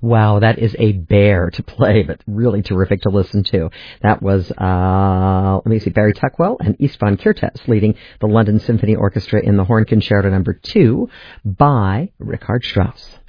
Wow, that is a bear to play, but really terrific to listen to. That was, Barry Tuckwell and Istvan Kirtes leading the London Symphony Orchestra in the Horn Concerto No. 2 by Richard Strauss.